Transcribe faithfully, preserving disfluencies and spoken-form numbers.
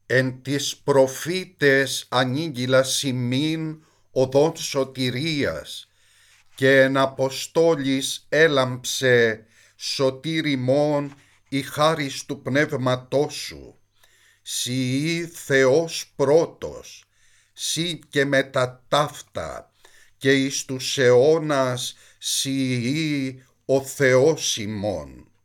Εν τις προφήτες ανήγγυλας ημίν οδόν σωτηρίας, και εν Αποστόλης έλαμψε σωτήρ ημών η χάρις του πνεύματός σου. Συ Θεός πρώτος, συ και μετά ταύτα, και εις τους αιώνας συ ο Θεός ημών.